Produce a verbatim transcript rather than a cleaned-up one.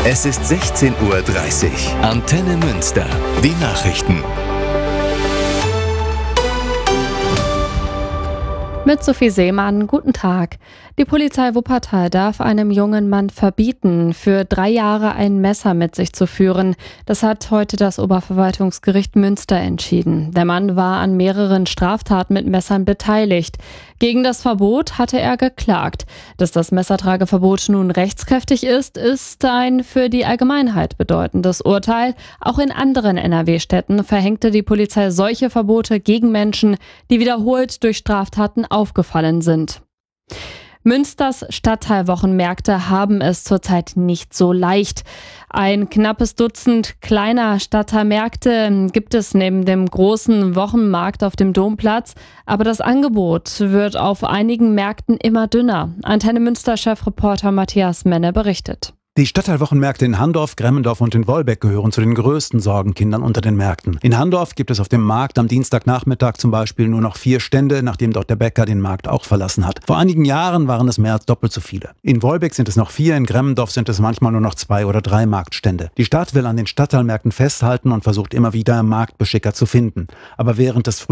Es ist sechzehn Uhr dreißig. Antenne Münster. Die Nachrichten. Mit Sophie Seemann, guten Tag. Die Polizei Wuppertal darf einem jungen Mann verbieten, für drei Jahre ein Messer mit sich zu führen. Das hat heute das Oberverwaltungsgericht Münster entschieden. Der Mann war an mehreren Straftaten mit Messern beteiligt. Gegen das Verbot hatte er geklagt. Dass das Messertrageverbot nun rechtskräftig ist, ist ein für die Allgemeinheit bedeutendes Urteil. Auch in anderen N R W-Städten verhängte die Polizei solche Verbote gegen Menschen, die wiederholt durch Straftaten aufgefallen sind. Münsters Stadtteilwochenmärkte haben es zurzeit nicht so leicht. Ein knappes Dutzend kleiner Stadtteilmärkte gibt es neben dem großen Wochenmarkt auf dem Domplatz, aber das Angebot wird auf einigen Märkten immer dünner. Antenne Münster-Chefreporter Matthias Menne berichtet. Die Stadtteilwochenmärkte in Handorf, Gremmendorf und in Wolbeck gehören zu den größten Sorgenkindern unter den Märkten. In Handorf gibt es auf dem Markt am Dienstagnachmittag zum Beispiel nur noch vier Stände, nachdem dort der Bäcker den Markt auch verlassen hat. Vor einigen Jahren waren es mehr als doppelt so viele. In Wolbeck sind es noch vier, in Gremmendorf sind es manchmal nur noch zwei oder drei Marktstände. Die Stadt will an den Stadtteilmärkten festhalten und versucht immer wieder Marktbeschicker zu finden. Aber während des